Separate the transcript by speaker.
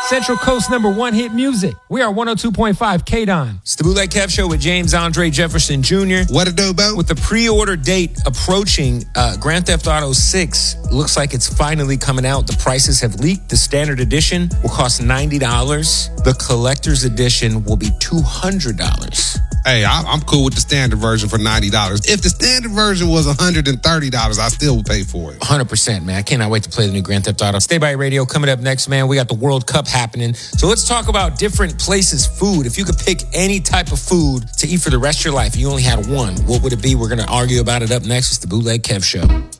Speaker 1: Central Coast #1 hit music. We are 102.5 KDON.
Speaker 2: It's the Bootleg Kev Show with James Andre Jefferson Jr.
Speaker 3: What it do, Bo?
Speaker 2: With the pre-order date approaching, Grand Theft Auto 6 looks like it's finally coming out. The prices have leaked. The standard edition will cost $90. The collector's edition will be $200.
Speaker 3: Hey, I'm cool with the standard version for $90. If the standard version was $130, I still would pay for it.
Speaker 2: 100%, man. I cannot wait to play the new Grand Theft Auto. Stay by Radio. Coming up next, man, we got the World Cup happening. So let's talk about different places' food. If you could pick any type of food to eat for the rest of your life, you only had one, what would it be? We're going to argue about it up next. It's the Bootleg Kev Show.